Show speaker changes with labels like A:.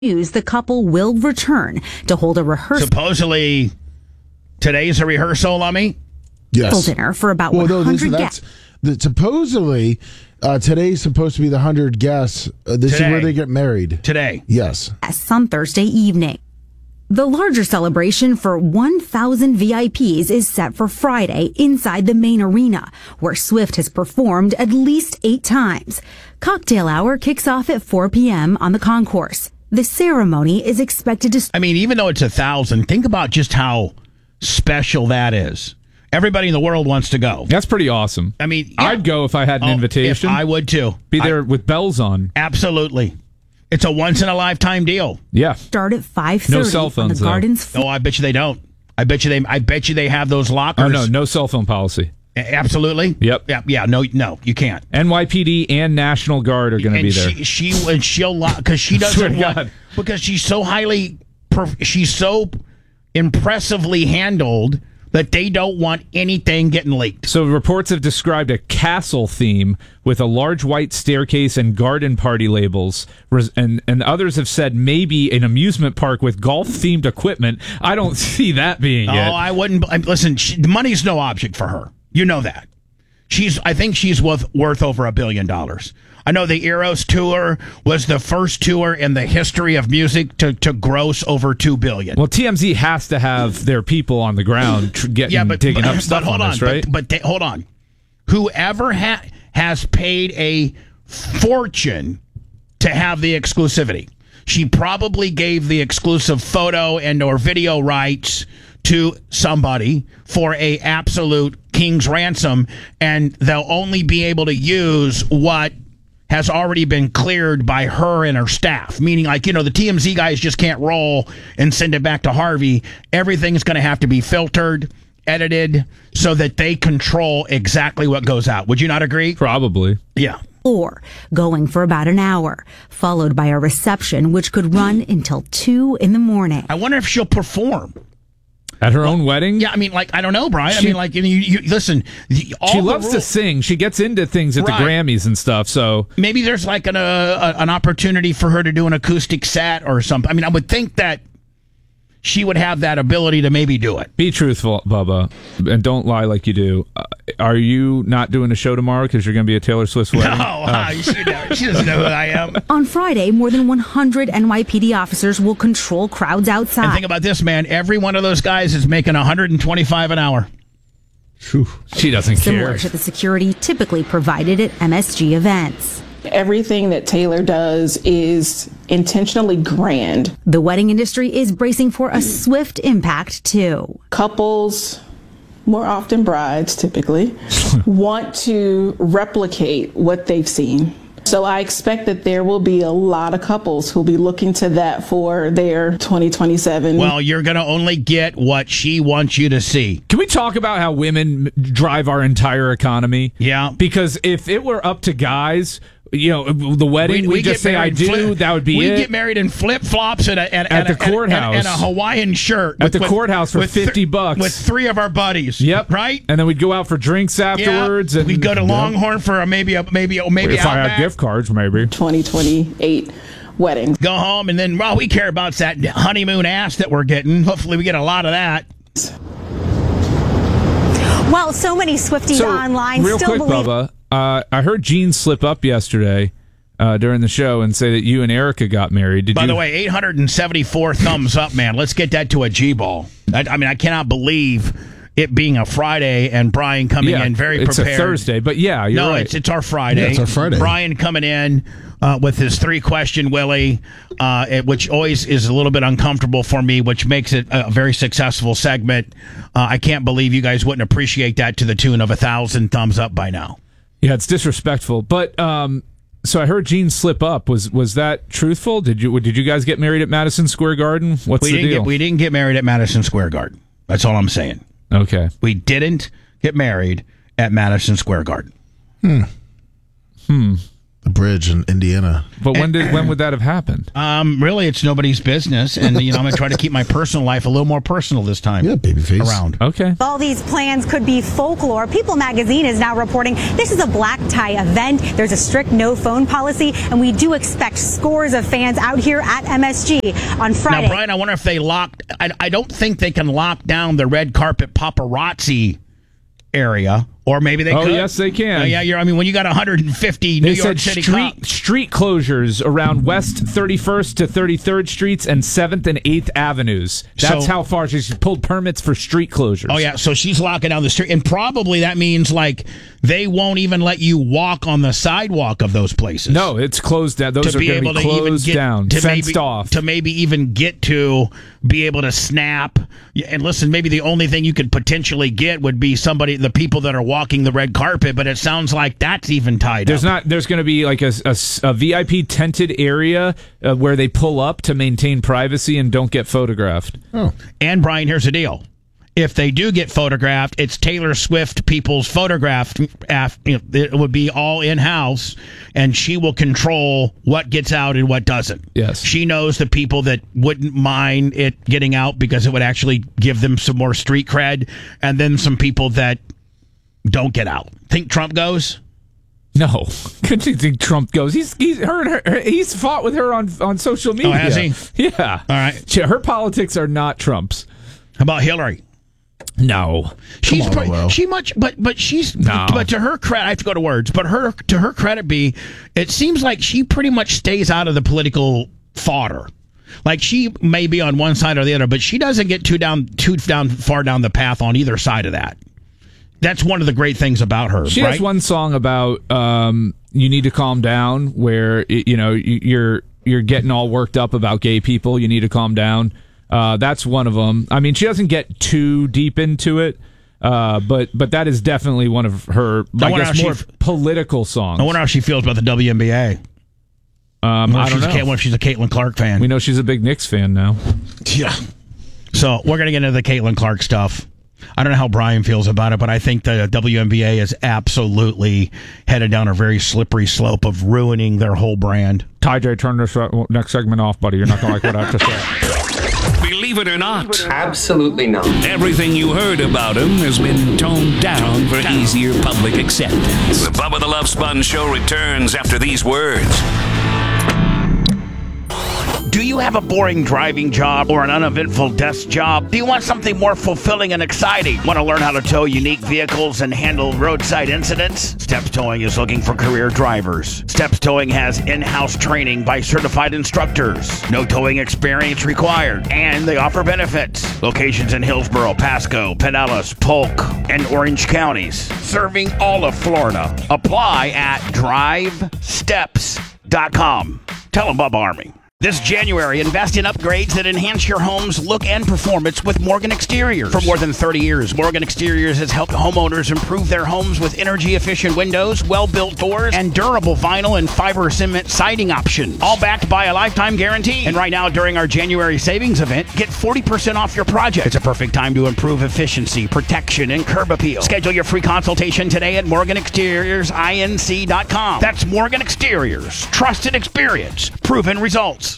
A: The couple will return to hold a rehearsal.
B: Supposedly, today's a rehearsal, Lummy?
C: Yes.
A: Dinner for about 100 guests.
C: Supposedly, today's supposed to be the 100 guests. This is where they get married.
B: Today.
C: Yes.
A: On Thursday evening. The larger celebration for 1,000 VIPs is set for Friday inside the main arena, where Swift has performed at least 8 times. Cocktail hour kicks off at 4 p.m. on the concourse. The ceremony is expected to...
B: I mean, even though it's 1,000, think about just how special that is. Everybody in the world wants to go.
D: That's pretty awesome.
B: I mean,
D: I'd go if I had an invitation.
B: I would too.
D: Be there with bells on.
B: Absolutely. It's a once-in-a-lifetime deal.
D: Yeah.
A: Start at 5:30.
D: No cell phones,
A: on the Gardens.
B: Oh, I bet you they don't. I bet you they have those lockers.
D: Oh, no cell phone policy.
B: Absolutely.
D: Yep.
B: Yeah. No, you can't.
D: NYPD and National Guard are going to be there.
B: She'll because she doesn't want, because she's so she's so impressively handled that they don't want anything getting leaked.
D: So reports have described a castle theme with a large white staircase and garden party labels, and others have said maybe an amusement park with golf-themed equipment. I don't see that being it.
B: Oh, I wouldn't. Listen, money's no object for her. You know that. I think she's worth over $1 billion. I know the Eras tour was the first tour in the history of music to gross over $2 billion.
D: Well, TMZ has to have their people on the ground digging up stuff on this, right?
B: But hold on. Whoever has paid a fortune to have the exclusivity, she probably gave the exclusive photo and or video rights to somebody for a absolute king's ransom, and they'll only be able to use what has already been cleared by her and her staff. Meaning, the TMZ guys just can't roll and send it back to Harvey. Everything's going to have to be filtered, edited, so that they control exactly what goes out. Would you not agree?
D: Probably.
B: Yeah.
A: Or going for about an hour, followed by a reception which could run until 2 in the morning.
B: I wonder if she'll perform.
D: At her own wedding?
B: Yeah, I don't know, Brian. You listen.
D: She loves to sing. She gets into things at the Grammys and stuff. So
B: maybe there's an opportunity for her to do an acoustic set or something. I would think that she would have that ability to maybe do it.
D: Be truthful, Bubba, and don't lie like you do. Are you not doing a show tomorrow because you're going to be at Taylor Swift's wedding?
B: No, she doesn't know who I am.
A: On Friday, more than 100 NYPD officers will control crowds outside.
B: And think about this, man. Every one of those guys is making $125 an hour.
D: She doesn't care.
A: Similar to the security typically provided at MSG events.
E: Everything that Taylor does is intentionally grand.
A: The wedding industry is bracing for a swift impact, too.
E: Couples, more often brides typically, want to replicate what they've seen. So I expect that there will be a lot of couples who'll be looking to that for their 2027.
B: Well, you're going to only get what she wants you to see.
D: Can we talk about how women drive our entire economy?
B: Yeah.
D: Because if it were up to guys, the wedding, we just say I do, that would be it.
B: We get married in flip-flops at
D: the courthouse.
B: And a Hawaiian shirt.
D: At the courthouse for $50.
B: With 3 of our buddies.
D: Yep.
B: Right?
D: And then we'd go out for drinks afterwards.
B: Yeah. We'd go to Longhorn for maybe
D: if I had gift cards, maybe.
E: 2028 wedding.
B: Go home, and then, we care about that honeymoon ass that we're getting. Hopefully we get a lot of that.
F: Well, so many Swifties online
D: real
F: still
D: quick,
F: believe...
D: Bubba, I heard Gene slip up yesterday during the show and say that you and Erica got married.
B: By the way, 874 thumbs up, man. Let's get that to a G-ball. I cannot believe it being a Friday and Brian coming in very prepared.
D: It's a Thursday, but you're right.
B: It's our Friday.
C: Yeah, it's our Friday.
B: Brian coming in with his 3-question Willie, which always is a little bit uncomfortable for me, which makes it a very successful segment. I can't believe you guys wouldn't appreciate that to the tune of 1,000 thumbs up by now.
D: Yeah, it's disrespectful. But so I heard Gene slip up. Was that truthful? Did you guys get married at Madison Square Garden? What's the deal?
B: We didn't get married at Madison Square Garden. That's all I'm saying.
D: Okay.
B: We didn't get married at Madison Square Garden.
C: The bridge in Indiana.
D: But when would that have happened?
B: Really, it's nobody's business, and I'm going to try to keep my personal life a little more personal this time.
C: Yeah, babyface.
B: Around.
D: Okay.
F: All these plans could be folklore. People magazine is now reporting this is a black tie event. There's a strict no phone policy, and we do expect scores of fans out here at MSG on Friday.
B: Now, Brian, I wonder if they locked. I don't think they can lock down the red carpet paparazzi area. Or maybe they could.
D: Oh, yes, they can.
B: I mean, when you got 150 New York City
D: street closures around West 31st to 33rd Streets and 7th and 8th Avenues. That's how far she's pulled permits for street closures.
B: Oh, yeah. So she's locking down the street. And probably that means, like, they won't even let you walk on the sidewalk of those places.
D: No, it's closed down. Those are going to be closed down, fenced off.
B: To maybe even get to be able to snap. And listen, maybe the only thing you could potentially get would be the people that are walking the red carpet, but it sounds like that's even tied up.
D: There's going to be like a VIP tented area where they pull up to maintain privacy and don't get photographed.
B: Oh. And Brian, here's the deal. If they do get photographed, it's Taylor Swift people's photographed. It would be all in-house, and she will control what gets out and what doesn't.
D: Yes.
B: She knows the people that wouldn't mind it getting out because it would actually give them some more street cred, and then some people that don't get out. Think Trump goes?
D: No. Couldn't you think Trump goes? He's fought with her on social media.
B: Oh, has he?
D: Yeah.
B: All right.
D: Her politics are not Trump's.
B: How about Hillary?
D: No,
B: she's but to her credit, I have to go to words. But to her credit, it seems like she pretty much stays out of the political fodder. Like she may be on one side or the other, but she doesn't get too far down the path on either side of that. That's one of the great things about her.
D: She has one song about you need to calm down, where you're getting all worked up about gay people. You need to calm down. That's one of them. I mean, she doesn't get too deep into it, but that is definitely one of her, more political songs.
B: I wonder how she feels about the WNBA.
D: I don't know.
B: What if she's a Caitlin Clark fan?
D: We know she's a big Knicks fan now.
B: Yeah. So we're going to get into the Caitlin Clark stuff. I don't know how Brian feels about it, but I think the WNBA is absolutely headed down a very slippery slope of ruining their whole brand.
D: TJ, turn this next segment off, buddy. You're not going to like what I have to say.
G: Believe it or not.
H: Absolutely not.
G: Everything you heard about him has been toned down for easier public acceptance. The Bubba the Love Sponge Show returns after these words.
B: Do you have a boring driving job or an uneventful desk job? Do you want something more fulfilling and exciting? Want to learn how to tow unique vehicles and handle roadside incidents? Steps Towing is looking for career drivers. Steps Towing has in-house training by certified instructors. No towing experience required. And they offer benefits. Locations in Hillsborough, Pasco, Pinellas, Polk, and Orange counties. Serving all of Florida. Apply at drivesteps.com. Tell them Bubba Army. This January, invest in upgrades that enhance your home's look and performance with Morgan Exteriors. For more than 30 years, Morgan Exteriors has helped homeowners improve their homes with energy-efficient windows, well-built doors, and durable vinyl and fiber cement siding options. All backed by a lifetime guarantee. And right now, during our January savings event, get 40% off your project. It's a perfect time to improve efficiency, protection, and curb appeal. Schedule your free consultation today at MorganExteriorsINC.com. That's Morgan Exteriors. Trusted experience. Proven results.